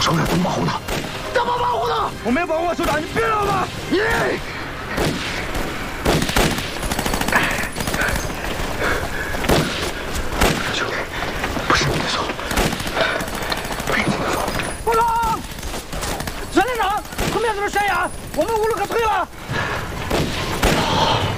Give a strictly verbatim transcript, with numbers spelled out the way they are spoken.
首长怎么保护他？怎么保护他？ 我没有保护我首长，你别闹了！ 你。 不是你的错，不是你的错。 报告，孙连长，后面这是悬崖，我们无路可退了。